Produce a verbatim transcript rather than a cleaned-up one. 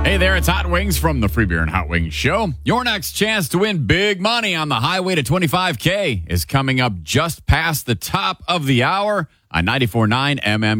Hey there, it's Hot Wings from the Free Beer and Hot Wings Show. Your next chance to win big money on the highway to twenty-five K is coming up just past the top of the hour on ninety-four point nine M M